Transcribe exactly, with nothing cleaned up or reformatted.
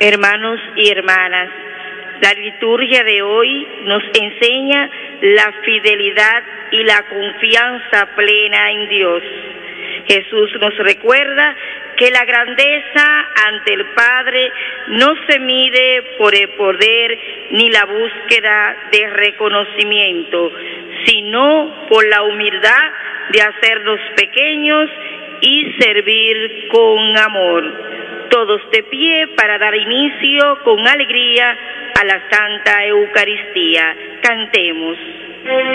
Hermanos y hermanas, la liturgia de hoy nos enseña la fidelidad y la confianza plena en Dios. Jesús nos recuerda que la grandeza ante el Padre no se mide por el poder ni la búsqueda de reconocimiento, sino por la humildad de hacernos pequeños y servir con amor. Todos de pie para dar inicio con alegría a la Santa Eucaristía. Cantemos.